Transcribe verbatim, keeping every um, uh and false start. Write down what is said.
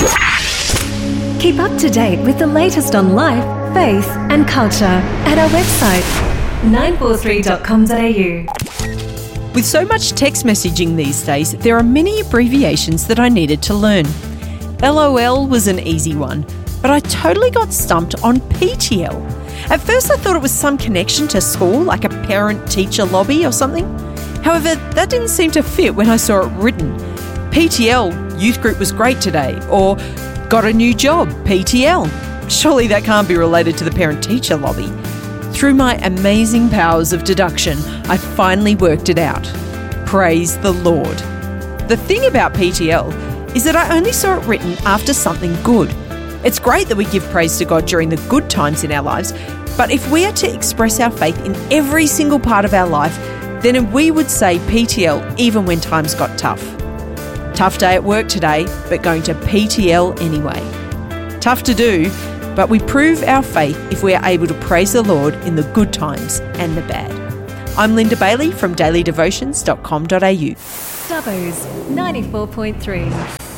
Keep up to date with the latest on life, faith and culture at our website, nine four three dot com dot a u. With so much text messaging these days, there are many abbreviations that I needed to learn. L O L was an easy one, but I totally got stumped on P T L. At first I thought it was some connection to school, like a parent-teacher lobby or something. However, that didn't seem to fit when I saw it written. P T L, youth group was great today, or got a new job, P T L. Surely that can't be related to the parent-teacher lobby. Through my amazing powers of deduction, I finally worked it out. Praise the Lord. The thing about P T L is that I only saw it written after something good. It's great that we give praise to God during the good times in our lives, but if we are to express our faith in every single part of our life, then we would say P T L even when times got tough. Tough day at work today, but going to P T L anyway. Tough to do, but we prove our faith if we are able to praise the Lord in the good times and the bad. I'm Linda Bailey from daily devotions dot com dot a u. Dubbo's ninety-four point three.